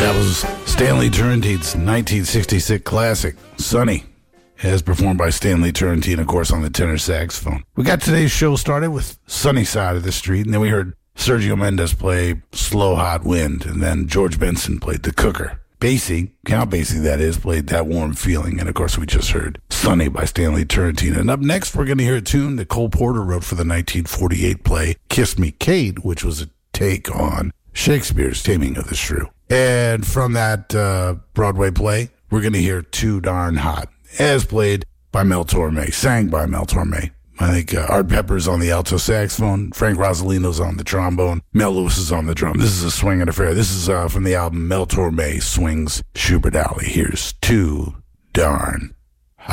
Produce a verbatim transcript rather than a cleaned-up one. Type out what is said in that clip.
That was Stanley Turrentine's nineteen sixty-six classic, Sunny, as performed by Stanley Turrentine, of course, on the tenor saxophone. We got today's show started with Sunny Side of the Street, and then we heard Sergio Mendes play Slow Hot Wind, and then George Benson played The Cooker. Basie, Count Basie that is, played That Warm Feeling, and of course we just heard Sunny by Stanley Turrentine. And up next we're going to hear a tune that Cole Porter wrote for the nineteen forty-eight play Kiss Me Kate, which was a take on Shakespeare's Taming of the Shrew. And from that uh, Broadway play, we're going to hear Too Darn Hot, as played by Mel Torme, sang by Mel Torme. I think uh, Art Pepper's on the alto saxophone, Frank Rosalino's on the trombone, Mel Lewis is on the drum. This is a swinging affair. This is uh, from the album Mel Torme Swings Schubert Alley. Here's Too Darn